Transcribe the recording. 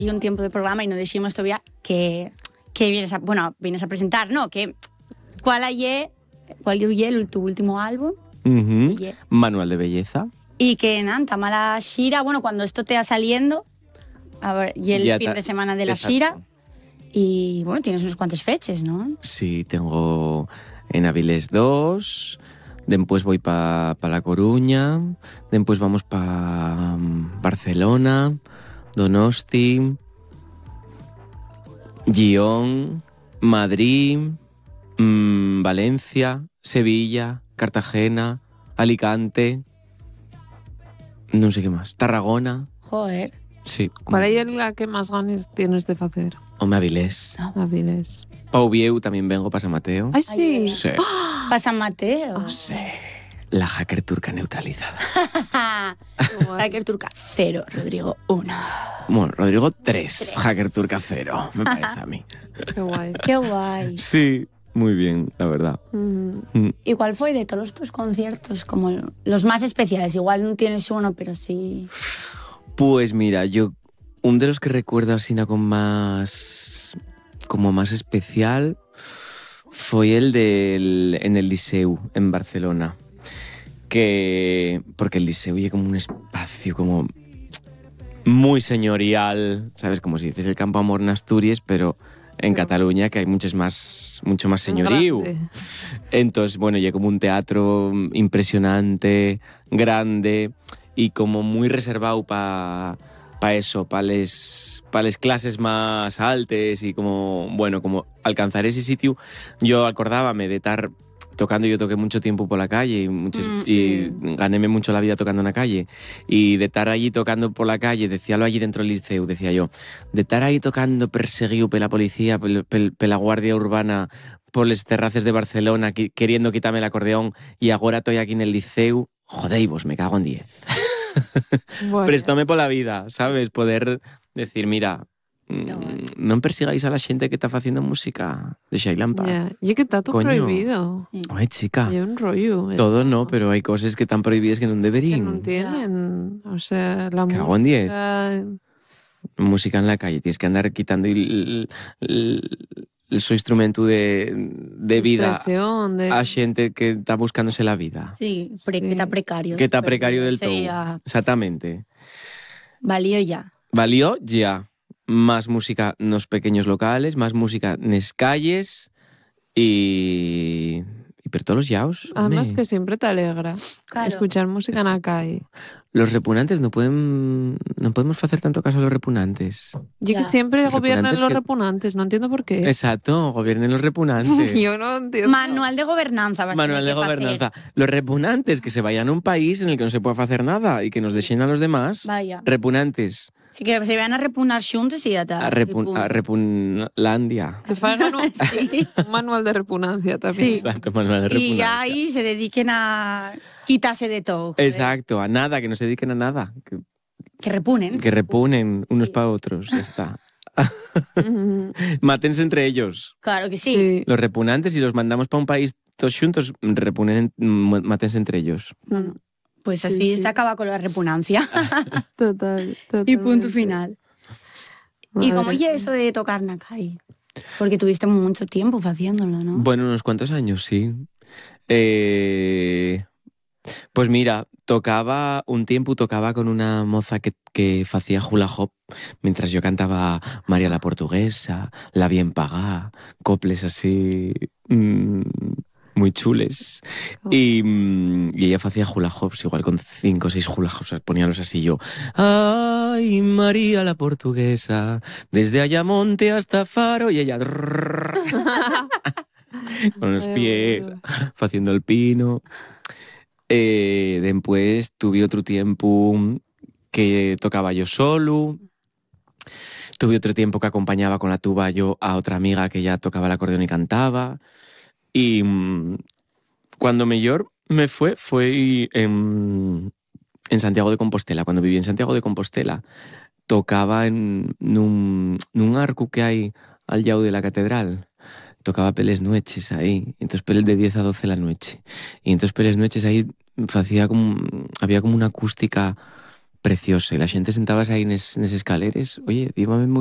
y un tiempo de programa y no decimos todavía que vienes a presentar, ¿no? ¿Cuál es tu último álbum? Manual de Belleza. Y que nada, mala xira, bueno, cuando esto te va saliendo, a ver, y el fin de semana de la xira, y bueno, tienes unos cuantos fechas, ¿no? Sí, tengo en Avilés 2, después voy para La Coruña, después vamos para Barcelona, Donosti, Gijón, Madrid, Valencia, Sevilla, Cartagena, Alicante, no sé qué más, Tarragona. Joder. Sí. ¿Cuál es la que más ganas tienes de hacer? Home, Avilés. Avilés. Pa Uvieu también vengo, para San Mateo. Ay, sí. Sí. ¿Para San Mateo? Sí. La hacker turca neutralizada. Hacker turca 0, Rodrigo 1. Bueno, Rodrigo 3, hacker turca 0, me parece a mí. Qué guay. Qué guay. Sí, muy bien, la verdad. ¿Y cuál fue de todos tus conciertos, como los más especiales? Igual no tienes uno, pero sí. Pues mira, yo un de los que recuerdo así como más especial fue el en el Liceu, en Barcelona. Porque el Liceu es como un espacio como muy señorial, ¿sabes? Como si dices el Campo Amor en Asturias, pero en Cataluña, que hay mucho más señorío. Entonces, bueno, ya como un teatro impresionante, grande y como muy reservado para eso, para las clases más altas y como alcanzar ese sitio. Yo acordábame de estar tocando, yo toqué mucho tiempo por la calle y ganéme mucho la vida tocando en la calle, y de estar allí tocando por la calle, decíalo allí dentro del liceu, decía yo, de estar ahí tocando perseguido por la policía, por la guardia urbana, por las terrazas de Barcelona, queriendo quitarme el acordeón, y ahora estoy aquí en el liceu, joder, vos, me cago en 10. Bueno. Préstóme por la vida, ¿sabes? Poder decir, mira, no persigáis a la gente que está haciendo música de Shailampa. Ya, y que está todo prohibido. Ay, chica. Hay un rollo. Todo no, pero hay cosas que están prohibidas que no deberían. Que no tienen. O sea, la Cago en 10. música... Música en la calle, tienes que andar quitando su instrumento de vida a gente que está buscándose la vida. Sí, que está precario. Que está precario del todo. Exactamente. Valió ya. Valió ya. Más música en los pequeños locales, más música en las calles y por todos los yaos. Además que siempre te alegra escuchar música en la calle. Los repugnantes no podemos hacer tanto caso a los repugnantes. Y que siempre gobiernan los repugnantes, no entiendo por qué. Exacto, gobiernen los repugnantes. Yo no entiendo. Manual de gobernanza. Manual de gobernanza. Los repugnantes que se vayan a un país en el que no se puede hacer nada y que nos dejen a los demás. Vaya. Repugnantes. Sí, que se van a repunar xuntes y ya está. A Repunlandia. Que hagan un manual de repugnancia también. Sí. Exacto, manual de repugnancia. Y ya ahí se dediquen a quitarse de todo. Joder. Exacto, a nada, que no se dediquen a nada. Que repunen. Que repunen unos para otros, ya está. Mátense entre ellos. Claro que sí. Los repugnantes, si los mandamos para un país todos juntos, mátense entre ellos. Bueno, pues así se acaba con la repugnancia. Total. Y punto final. Madre ¿Y cómo mía. es eso de tocar Nakai? Porque tuviste mucho tiempo haciéndolo, ¿no? Bueno, unos cuantos años, sí. Pues mira, tocaba con una moza que hacía hula hop mientras yo cantaba María la Portuguesa, La Bien Pagá, coples así muy chules. Y ella hacía hula hops, igual con 5 o 6 hula hops, poníalos así yo. Ay, María la Portuguesa, desde Ayamonte hasta Faro, y ella con los pies, haciendo el pino. Después tuve otro tiempo que tocaba yo solo. Tuve otro tiempo que acompañaba con la tuba yo a otra amiga que ya tocaba el acordeón y cantaba. Y cuando mejor me fue en Santiago de Compostela. Cuando viví en Santiago de Compostela, tocaba en un arco que hay al lado de la catedral. Tocaba peles noches ahí, entonces peles de 10 a 12 la noche. Y entonces peles noches ahí había como una acústica preciosa. Y la gente sentabas ahí en esas escaleras. Oye, dígame